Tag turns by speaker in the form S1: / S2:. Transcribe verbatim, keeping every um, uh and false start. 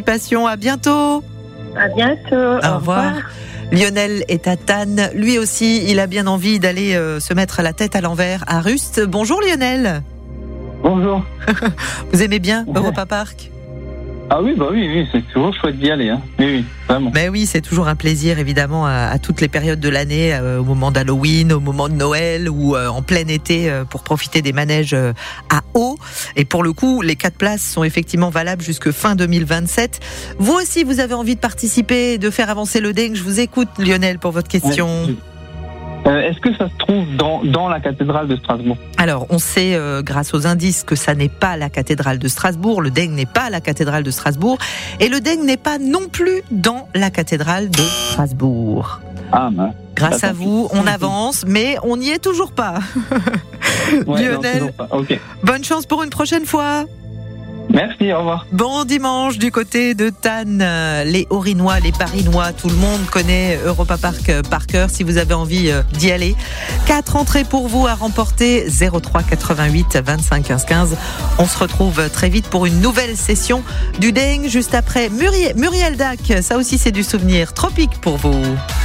S1: participation. À bientôt.
S2: À bientôt.
S1: Au, Au revoir. revoir. Lionel est à Tannes. Lui aussi, il a bien envie d'aller euh, se mettre la tête à l'envers à Rust. Bonjour Lionel.
S3: Bonjour.
S1: Vous aimez bien Europa Park ?
S3: Ah oui, bah oui, oui, c'est toujours chouette d'y aller, hein. Mais oui, vraiment.
S1: Mais oui, c'est toujours un plaisir, évidemment, à, à toutes les périodes de l'année, euh, au moment d'Halloween, au moment de Noël ou euh, en plein été, euh, pour profiter des manèges euh, à eau. Et pour le coup, les quatre places sont effectivement valables jusque fin deux mille vingt-sept. Vous aussi, vous avez envie de participer, de faire avancer le dengue. Je vous écoute, Lionel, pour votre question.
S3: Ouais. Euh, est-ce que ça se trouve dans, dans la cathédrale de Strasbourg ?
S1: Alors, on sait, euh, grâce aux indices, que ça n'est pas la cathédrale de Strasbourg. Le dengue n'est pas la cathédrale de Strasbourg. Et le dengue n'est pas non plus dans la cathédrale de Strasbourg.
S3: Ah, ben.
S1: Grâce à vous, on avance, mais on n'y est toujours pas.
S3: Ouais,
S1: Lionel,
S3: non, pas. Okay.
S1: Bonne chance pour une prochaine fois.
S3: Merci, au revoir.
S1: Bon dimanche du côté de Tannes. Les Orinois, les Parinois, tout le monde connaît Europa Park par cœur. Si vous avez envie d'y aller, quatre entrées pour vous à remporter. zéro trois quatre-vingt-huit vingt-cinq quinze quinze. On se retrouve très vite pour une nouvelle session du dengue juste après Muriel, Muriel Dac. Ça aussi c'est du souvenir tropique pour vous.